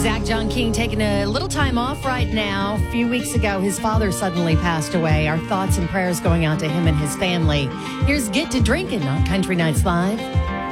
Zach John King taking a little time off right now. A few weeks ago, his father suddenly passed away. Our thoughts and prayers going out to him and his family. Here's Get to Drinking on Country Nights Live.